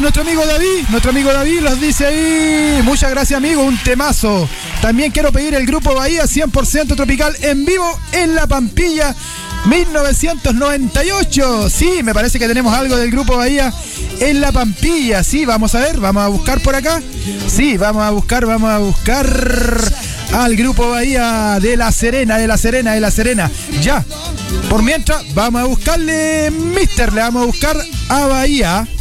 nuestro amigo David los dice ahí. Muchas gracias, amigo, un temazo. También quiero pedir el grupo Bahía 100% tropical en vivo en La Pampilla 1998. Sí, me parece que tenemos algo del grupo Bahía en La Pampilla. Sí, vamos a ver, vamos a buscar por acá. Sí, vamos a buscar al grupo Bahía de La Serena. Ya, por mientras, vamos a buscarle, le vamos a buscar a Bahía.